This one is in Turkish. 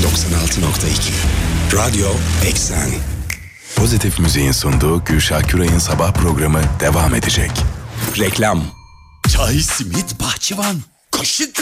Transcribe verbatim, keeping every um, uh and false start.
doksan altı nokta iki Radyo Eksen. Pozitif Müziğin sunduğu Gülşah Küray'ın sabah programı devam edecek. Reklam. Çay, simit, bahçıvan, kaşık.